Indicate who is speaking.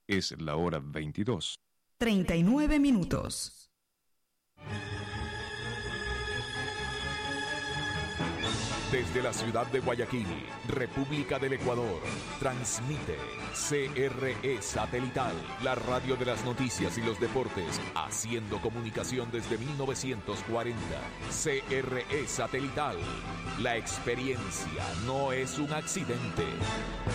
Speaker 1: Es la hora 22.
Speaker 2: 39 minutos.
Speaker 3: Desde la ciudad de Guayaquil, República del Ecuador, transmite CRE Satelital, la radio de las noticias y los deportes, haciendo comunicación desde 1940. CRE Satelital, la experiencia no es un accidente.